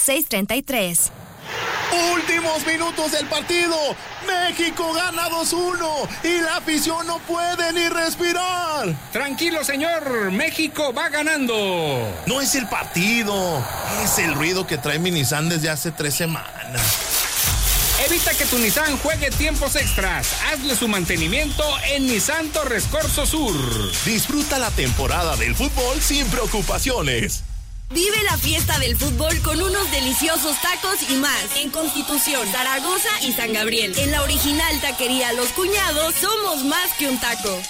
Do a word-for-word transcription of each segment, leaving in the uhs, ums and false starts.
seis tres tres. Últimos minutos del partido. México gana dos uno y la afición no puede ni respirar. Tranquilo, señor. México va ganando. No es el partido, es el ruido que trae mi Nissan desde hace tres semanas. Evita que tu Nissan juegue tiempos extras. Hazle su mantenimiento en Nissan Torres Corso Sur. Disfruta la temporada del fútbol sin preocupaciones. Vive la fiesta del fútbol con unos deliciosos tacos y más. En Constitución, Zaragoza y San Gabriel. En la original taquería Los Cuñados, somos más que un taco.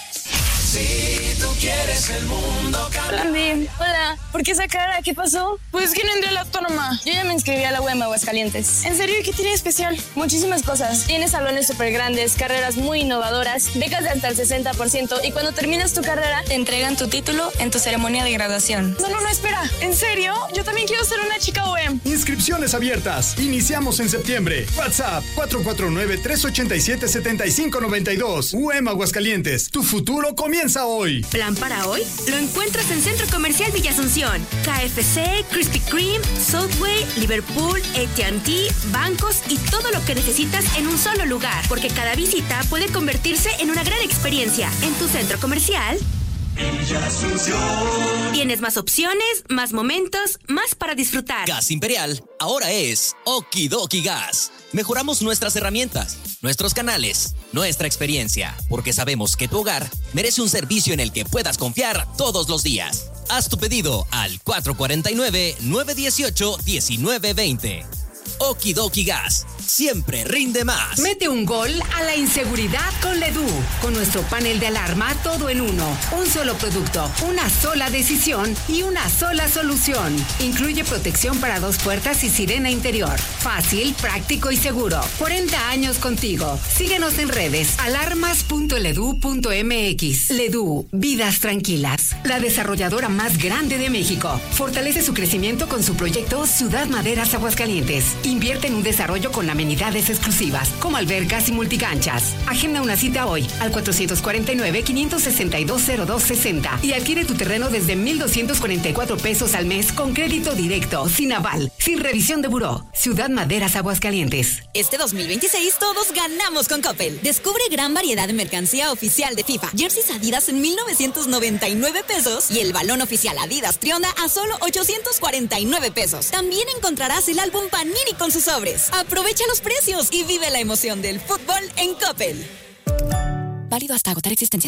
Si tú quieres el mundo cambiar. Andy, hola. ¿Por qué esa cara? ¿Qué pasó? Pues que no entré a la autónoma. Yo ya me inscribí a la U E M Aguascalientes. ¿En serio? ¿Qué tiene de especial? Muchísimas cosas. Tiene salones súper grandes, carreras muy innovadoras, becas de hasta el sesenta por ciento y cuando terminas tu carrera te entregan tu título en tu ceremonia de graduación. No, no, no, espera. ¿En serio? Yo también quiero ser una chica U E M. Inscripciones abiertas. Iniciamos en septiembre. WhatsApp cuatro cuatro nueve, tres ocho siete, siete cinco nueve dos. U E M Aguascalientes. Tu futuro comienza hoy. ¿Plan para hoy? Lo encuentras en Centro Comercial Villa Asunción. K F C, Krispy Kreme, Subway, Liverpool, A T and T, bancos y todo lo que necesitas en un solo lugar. Porque cada visita puede convertirse en una gran experiencia. En tu centro comercial Villa Asunción. Tienes más opciones, más momentos, más para disfrutar. Gas Imperial ahora es Okidoki Gas. Mejoramos nuestras herramientas, nuestros canales, nuestra experiencia, porque sabemos que tu hogar merece un servicio en el que puedas confiar todos los días. Haz tu pedido al cuatro cuatro nueve, nueve uno ocho, uno nueve dos cero. Okidoki Gas, siempre rinde más. Mete un gol a la inseguridad con Ledú. Con nuestro panel de alarma todo en uno. Un solo producto, una sola decisión y una sola solución. Incluye protección para dos puertas y sirena interior. Fácil, práctico y seguro. cuarenta años contigo. Síguenos en redes. alarmas punto ledú punto m x. Ledú, vidas tranquilas. La desarrolladora más grande de México. Fortalece su crecimiento con su proyecto Ciudad Maderas Aguascalientes. Invierte en un desarrollo con amenidades exclusivas, como albercas y multicanchas. Agenda una cita hoy al cuatro cuatro nueve, cinco seis dos, cero dos seis cero y adquiere tu terreno desde mil doscientos cuarenta y cuatro pesos al mes con crédito directo, sin aval, sin revisión de buró. Ciudad Maderas Aguascalientes. Este dos mil veintiséis todos ganamos con Coppel. Descubre gran variedad de mercancía oficial de FIFA. Jerseys Adidas en mil novecientos noventa y nueve pesos y el balón oficial Adidas Trionda a solo ochocientos cuarenta y nueve pesos. También encontrarás el álbum Panini con sus sobres. Aprovecha los precios y vive la emoción del fútbol en Coppel. Válido hasta agotar existencias.